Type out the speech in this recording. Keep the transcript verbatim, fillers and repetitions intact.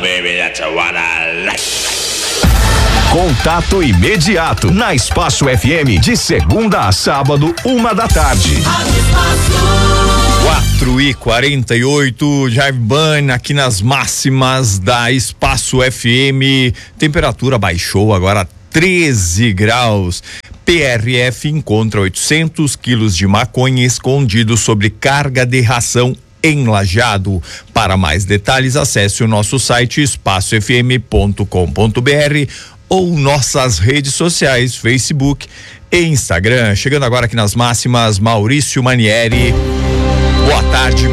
baby, that's what I like. Contato imediato na Espaço F M de segunda a sábado, uma da tarde. quatro e quarenta e oito, Jaibane aqui nas máximas da Espaço F M. Temperatura baixou agora treze graus. P R F encontra oitocentos quilos de maconha escondido sobre carga de ração em Lajeado. Para mais detalhes, acesse o nosso site espaço f m ponto com ponto b r ou nossas redes sociais, Facebook e Instagram. Chegando agora aqui nas máximas, Maurício Manieri. Boa tarde,